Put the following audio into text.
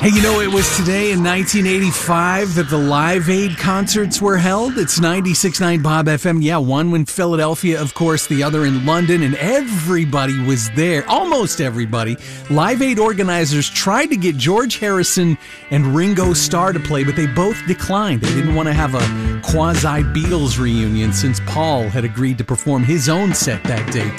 Hey, you know, it was today in 1985 that the Live Aid concerts were held. It's 96.9 Bob FM. Yeah, one in Philadelphia, of course, the other in London, and everybody was there. Almost everybody. Live Aid organizers tried to get George Harrison and Ringo Starr to play, but they both declined. They didn't want to have a quasi-Beatles reunion since Paul had agreed to perform his own set that day,